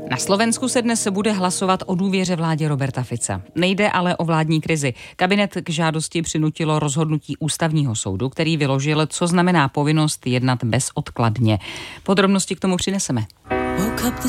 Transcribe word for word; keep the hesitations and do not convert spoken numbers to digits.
Na Slovensku se dnes bude hlasovat o důvěře vládě Roberta Fica. Nejde ale o vládní krizi. Kabinet k žádosti přinutilo rozhodnutí ústavního soudu, který vyložil, co znamená povinnost jednat bezodkladně. Podrobnosti k tomu přineseme.